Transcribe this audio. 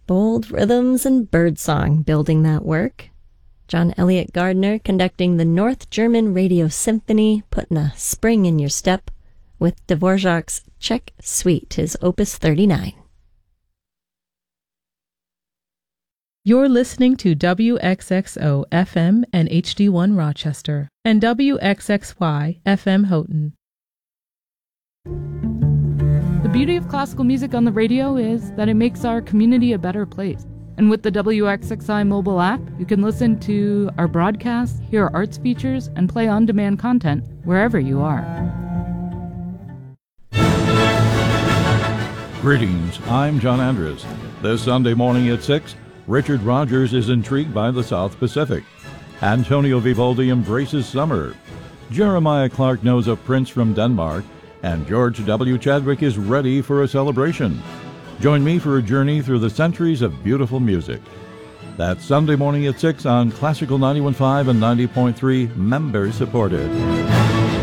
Bold rhythms and birdsong building that work. John Elliott Gardner conducting the North German Radio Symphony, putting a spring in your step with Dvorak's Czech Suite, his Opus 39. You're listening to WXXO FM and HD1 Rochester and WXXY FM Houghton. The beauty of classical music on the radio is that it makes our community a better place. And with the WXXI mobile app, you can listen to our broadcasts, hear our arts features, and play on-demand content wherever you are. Greetings, I'm John Andrews. This Sunday morning at 6, Richard Rogers is intrigued by the South Pacific. Antonio Vivaldi embraces summer. Jeremiah Clark knows a prince from Denmark. And George W. Chadwick is ready for a celebration. Join me for a journey through the centuries of beautiful music. That's Sunday morning at 6 on Classical 91.5 and 90.3, member supported.